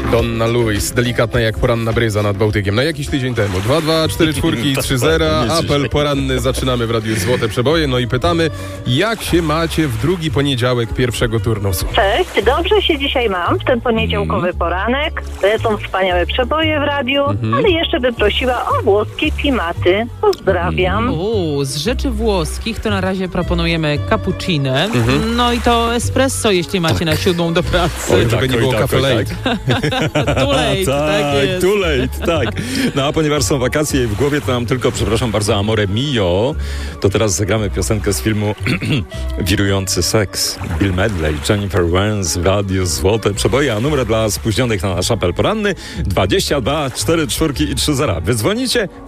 Donna Lewis, delikatna jak poranna bryza nad Bałtykiem. No jakiś tydzień temu. 2-2, 4-4 i 3-0. Apel poranny. Zaczynamy w Radiu Złote Przeboje. No i pytamy, jak się macie w drugi poniedziałek pierwszego turnusu? Cześć, dobrze się dzisiaj mam w ten poniedziałkowy poranek. Lecą wspaniałe przeboje w radiu, ale jeszcze bym prosiła o włoskie klimaty. Pozdrawiam. Z rzeczy włoskich to na razie proponujemy cappuccino. No i to espresso, jeśli macie na 7 do pracy. Oj, żeby nie było cafe late. Too late, tak jest. Too late, tak. No a ponieważ są wakacje i w głowie to nam tylko, przepraszam bardzo, Amore Mio, to teraz zagramy piosenkę z filmu Wirujący seks. Bill Medley, Jennifer Warnes, Radio Złote Przeboje, a numer dla spóźnionych na nasz apel poranny 22 4 4 i 3 0. Wy dzwonicie,